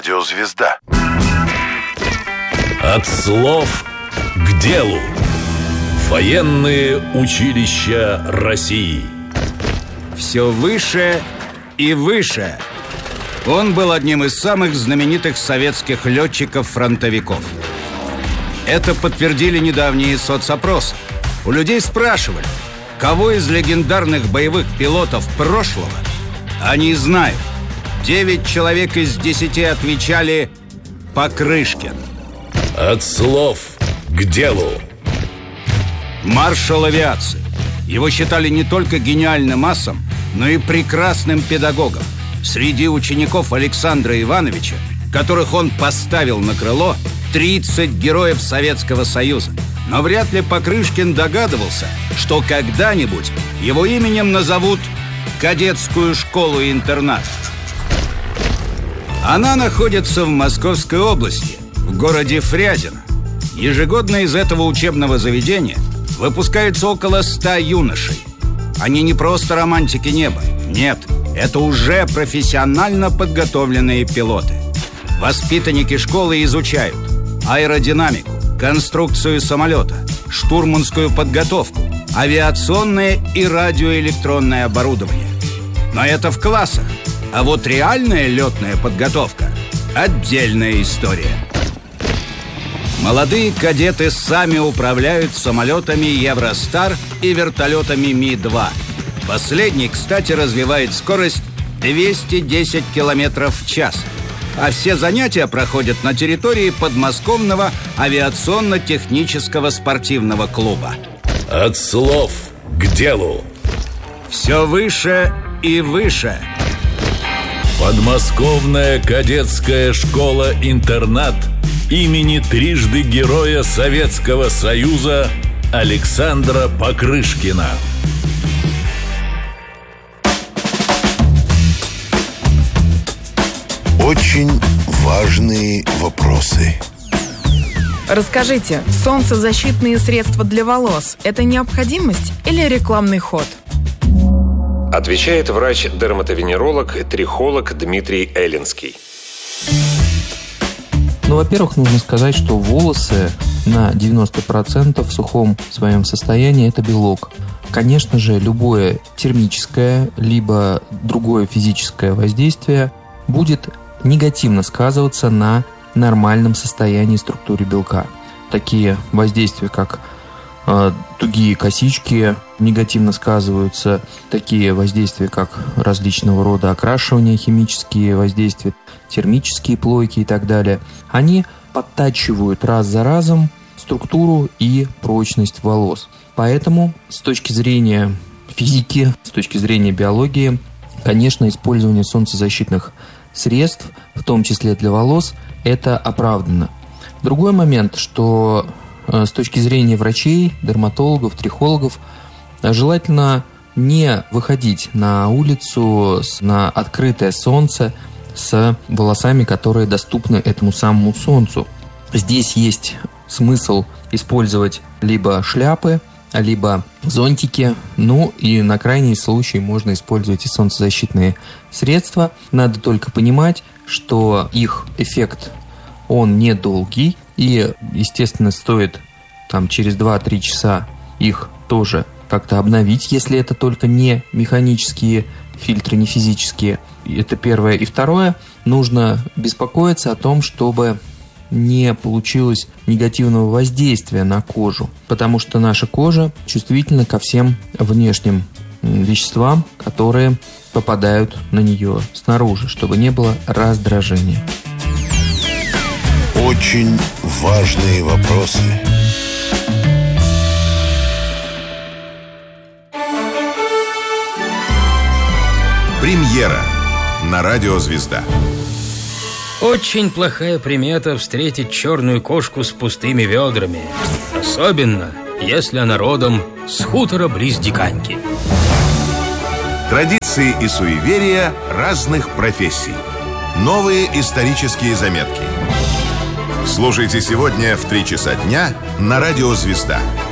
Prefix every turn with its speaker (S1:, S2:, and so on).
S1: Радио «Звезда».
S2: От слов к делу. Военные училища России.
S3: Все выше и выше. Он был одним из самых знаменитых советских летчиков-фронтовиков. Это подтвердили недавние соцопросы. У людей спрашивали, кого из легендарных боевых пилотов прошлого они знают. 9 человек из 10 отвечали Покрышкин.
S2: От слов к делу.
S3: Маршал авиации. Его считали не только гениальным асом, но и прекрасным педагогом. Среди учеников Александра Ивановича, которых он поставил на крыло, 30 героев Советского Союза. Но вряд ли Покрышкин догадывался, что когда-нибудь его именем назовут кадетскую школу-интернат. Она находится в Московской области, в городе Фрязино. Ежегодно из этого учебного заведения выпускается около 100 юношей. Они не просто романтики неба. Нет, это уже профессионально подготовленные пилоты. Воспитанники школы изучают аэродинамику, конструкцию самолета, штурманскую подготовку, авиационное и радиоэлектронное оборудование. Но это в классах. А вот реальная летная подготовка – отдельная история. Молодые кадеты сами управляют самолетами Евростар и вертолетами Ми-2. Последний, кстати, развивает скорость 210 км в час. А все занятия проходят на территории подмосковного авиационно-технического спортивного клуба.
S2: От слов к делу.
S3: Все выше и выше.
S2: Подмосковная кадетская школа-интернат имени трижды Героя Советского Союза Александра Покрышкина.
S1: Очень важные вопросы.
S4: Расскажите, солнцезащитные средства для волос – это необходимость или рекламный ход?
S5: Отвечает врач-дерматовенеролог, трихолог Дмитрий Эллинский.
S6: Во-первых, нужно сказать, что волосы на 90% в сухом своем состоянии – это белок. Конечно же, любое термическое либо другое физическое воздействие будет негативно сказываться на нормальном состоянии структуры белка. Такие воздействия, как тугие косички, негативно сказываются. Такие воздействия, как различного рода окрашивания, химические воздействия, термические плойки и так далее, они подтачивают раз за разом структуру и прочность волос. Поэтому с точки зрения физики, с точки зрения биологии, конечно, использование солнцезащитных средств, в том числе для волос, это оправдано. Другой момент, что с точки зрения врачей, дерматологов, трихологов, желательно не выходить на улицу на открытое солнце с волосами, которые доступны этому самому солнцу. Здесь есть смысл использовать либо шляпы, либо зонтики, и на крайний случай можно использовать и солнцезащитные средства. Надо только понимать, что их эффект, он недолгий, и, естественно, стоит через 2-3 часа их тоже как-то обновить, если это только не механические фильтры, не физические. Это первое. И второе, нужно беспокоиться о том, чтобы не получилось негативного воздействия на кожу, потому что наша кожа чувствительна ко всем внешним веществам, которые попадают на нее снаружи, чтобы не было раздражения.
S1: Очень важные вопросы. Премьера на радио «Звезда».
S7: Очень плохая примета встретить черную кошку с пустыми ведрами. Особенно, если она родом с хутора близ Диканьки.
S1: Традиции и суеверия разных профессий. Новые исторические заметки. Слушайте сегодня в 3 часа дня на радио «Звезда».